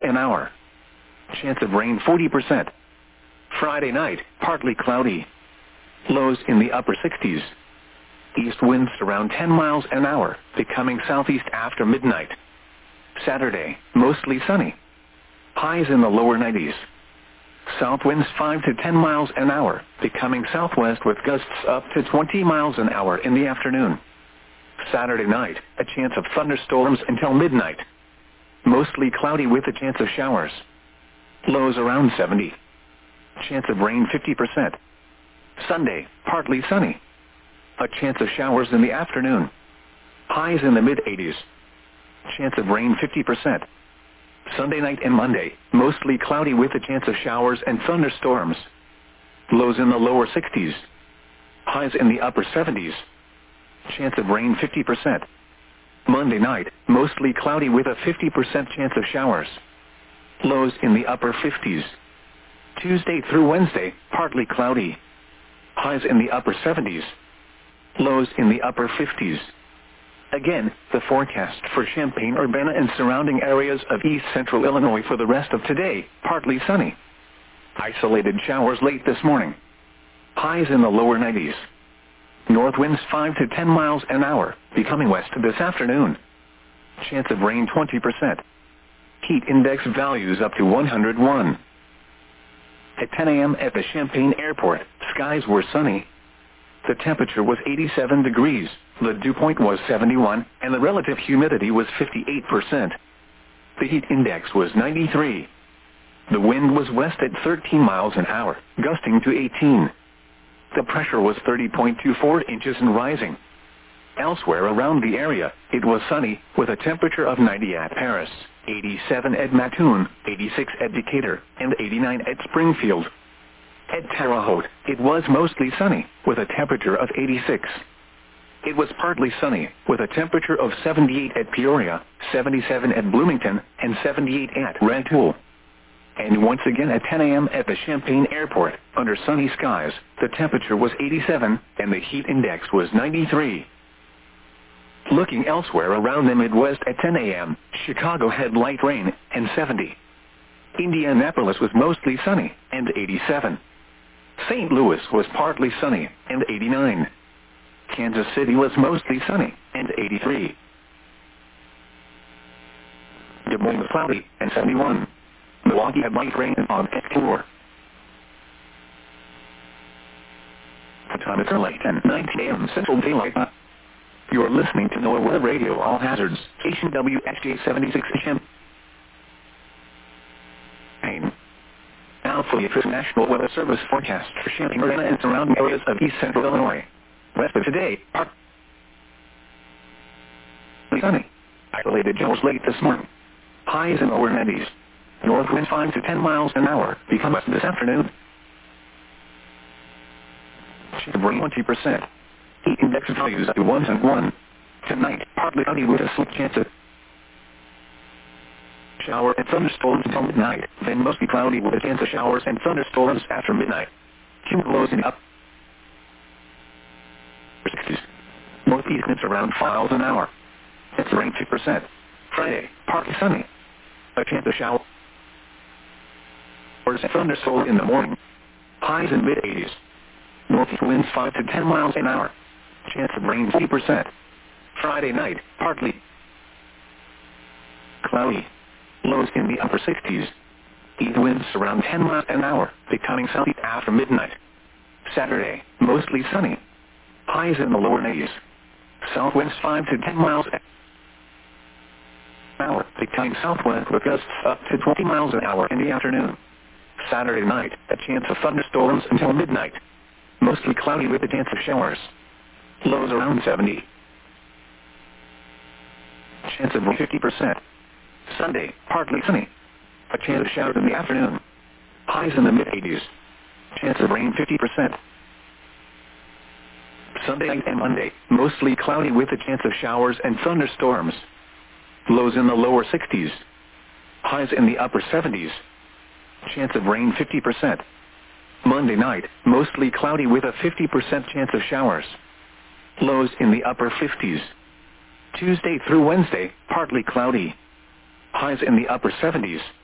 an hour. Chance of rain 40%. Friday night, partly cloudy. Lows in the upper 60s. East winds around 10 miles an hour, becoming southeast after midnight. Saturday, mostly sunny. Highs in the lower 90s. South winds 5 to 10 miles an hour, becoming southwest with gusts up to 20 miles an hour in the afternoon. Saturday night, a chance of thunderstorms until midnight. Mostly cloudy with a chance of showers. Lows around 70. Chance of rain 50%. Sunday, partly sunny. A chance of showers in the afternoon. Highs in the mid-80s. Chance of rain 50%. Sunday night and Monday, mostly cloudy with a chance of showers and thunderstorms. Lows in the lower 60s. Highs in the upper 70s. Chance of rain 50%. Monday night, mostly cloudy with a 50% chance of showers. Lows in the upper 50s. Tuesday through Wednesday, partly cloudy. Highs in the upper 70s. Lows in the upper 50s. Again, the forecast for Champaign-Urbana and surrounding areas of east central Illinois for the rest of today, partly sunny. Isolated showers late this morning. Highs in the lower 90s. North winds 5 to 10 miles an hour, becoming west this afternoon. Chance of rain 20%. Heat index values up to 101. At 10 a.m. at the Champaign Airport, skies were sunny. The temperature was 87 degrees, the dew point was 71, and the relative humidity was 58%. The heat index was 93. The wind was west at 13 miles an hour, gusting to 18. The pressure was 30.24 inches and rising. Elsewhere around the area, it was sunny, with a temperature of 90 at Paris, 87 at Mattoon, 86 at Decatur, and 89 at Springfield. At Terre Haute, it was mostly sunny, with a temperature of 86. It was partly sunny, with a temperature of 78 at Peoria, 77 at Bloomington, and 78 at Rantoul. And once again at 10 a.m. at the Champaign Airport, under sunny skies, the temperature was 87, and the heat index was 93. Looking elsewhere around the Midwest at 10 a.m., Chicago had light rain, and 70. Indianapolis was mostly sunny, and 87. St. Louis was partly sunny, and 89. Kansas City was mostly sunny, and 83. Des Moines was cloudy, and 71. Milwaukee had light rain and fog at 4. The time is early 10:19 a.m. Central Daylight. You are listening to NOAA Weather Radio All Hazards, station WXJ 76 Champaign. Now for the official National Weather Service forecast for Champaign-Urbana and surrounding areas of east central Illinois. West of today, partly sunny. Isolated showers late this morning. Highs in the lower 90s. North winds 5 to 10 miles an hour, become west this afternoon. Chance of rain 20%. Heat index values up to 101. Tonight, partly cloudy with a slight chance of shower and thunderstorms until midnight, then mostly cloudy with a chance of showers and thunderstorms after midnight. Humid lows in the upper 60s. Northeast winds around 5 miles an hour. It's rain 2%. Friday, partly sunny. A chance of showers and thunderstorms in the morning. Highs in mid-80s. Northeast winds 5 to 10 miles an hour. Chance of rain 40%. Friday night, partly cloudy. Lows in the upper 60s. East winds around 10 miles an hour, becoming southeast after midnight. Saturday, mostly sunny. Highs in the lower 90s. South winds 5 to 10 miles an hour, becoming southwest with gusts up to 20 miles an hour in the afternoon. Saturday night, a chance of thunderstorms until midnight. Mostly cloudy with a chance of showers. Lows around 70. Chance of rain 50%. Sunday, partly sunny. A chance of showers in the afternoon. Highs in the mid-80s. Chance of rain 50%. Sunday night and Monday, mostly cloudy with a chance of showers and thunderstorms. Lows in the lower 60s. Highs in the upper 70s. Chance of rain 50%. Monday night, mostly cloudy with a 50% chance of showers. Lows in the upper 50s. Tuesday through Wednesday, partly cloudy. Highs in the upper 70s.